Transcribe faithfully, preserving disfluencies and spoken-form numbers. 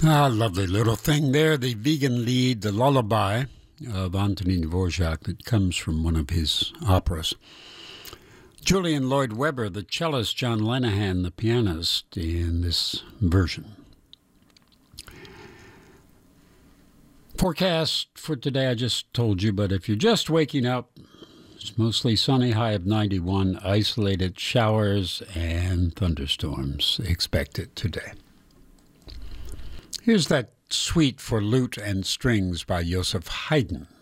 Ah, lovely little thing there. The vegan lead, the lullaby of Antonin Dvorak that comes from one of his operas. Julian Lloyd Webber, the cellist, John Lenihan, the pianist, in this version. Forecast for today, I just told you, but if you're just waking up, it's mostly sunny, high of ninety-one, isolated showers and thunderstorms expected today. Here's that suite for lute and strings by Joseph Haydn.